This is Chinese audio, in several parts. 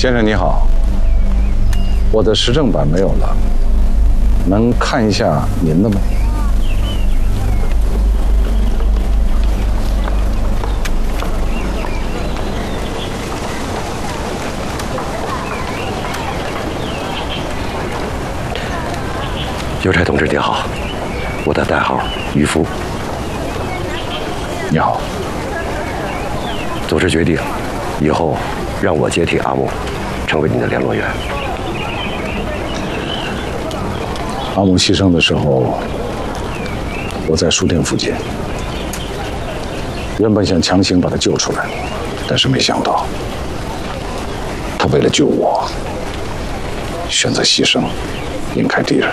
先生你好，我的时政版没有了，能看一下您的吗？ 邮差同志您好，我的代号渔夫。 你好。 组织决定，以后让我接替阿木，成为你的联络员。 阿木牺牲的时候，我在书店附近，原本想强行把他救出来，但是没想到，他为了救我，选择牺牲，引开敌人。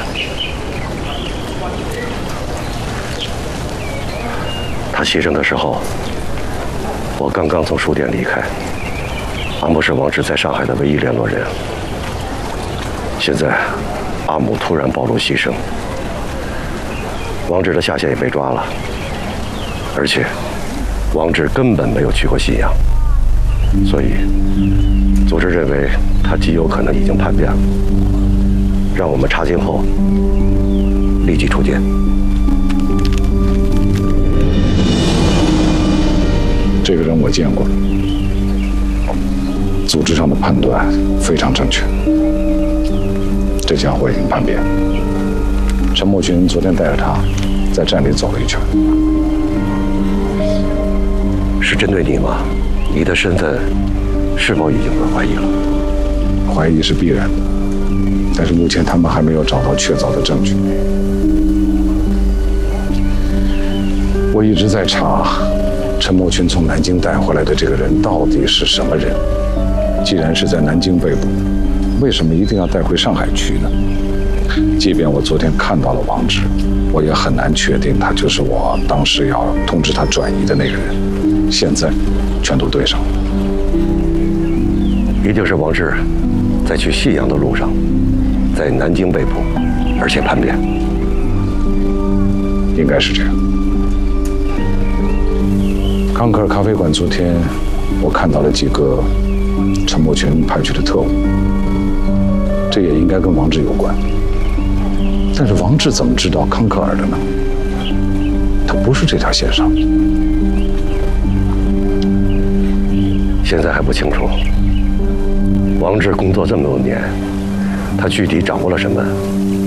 他牺牲的时候，我刚刚从书店离开。阿木是王志在上海的唯一联络人。现在，阿木突然暴露牺牲，王志的下线也被抓了，而且王志根本没有去过信阳，所以组织认为他极有可能已经叛变了，让我们查清后立即出监。 这个人我见过，组织上的判断非常正确。这家伙已经叛变。陈默群昨天带着他在站里走了一圈。 是针对你吗？你的身份是否已经被怀疑了？ 怀疑是必然的，但是目前他们还没有找到确凿的证据。我一直在查陈默群从南京带回来的这个人到底是什么人？既然是在南京被捕，为什么一定要带回上海去呢？即便我昨天看到了王志，我也很难确定他就是我当时要通知他转移的那个人。现在全都对上了， 一定是王志在去信阳的路上，在南京被捕，而且叛变。 应该是这样。康克尔咖啡馆昨天，我看到了几个陈默群派去的特务，这也应该跟王志有关。但是王志怎么知道康克尔的呢？他不是这条线上。 现在还不清楚。王志工作这么多年，他具体掌握了什么，